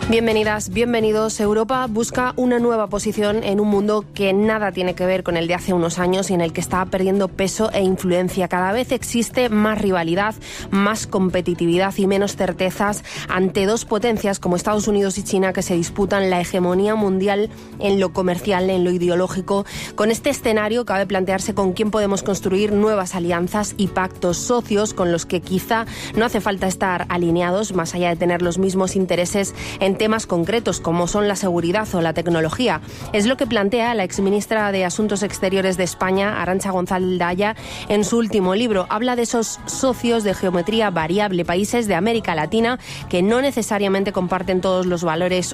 Bienvenidas, bienvenidos. Europa busca una nueva posición en un mundo que nada tiene que ver con el de hace unos años y en el que está perdiendo peso e influencia. Cada vez existe más rivalidad, más competitividad y menos certezas ante dos potencias como Estados Unidos y China que se disputan la hegemonía mundial en lo comercial, en lo ideológico. Con este escenario cabe plantearse con quién podemos construir nuevas alianzas y pactos, socios con los que quizá no hace falta estar alineados, más allá de tener los mismos intereses en temas concretos como son la seguridad o la tecnología. Es lo que plantea la exministra de Asuntos Exteriores de España, Arantxa González Daya, en su último libro. Habla de esos socios de geometría variable, países de América Latina que no necesariamente comparten todos los valores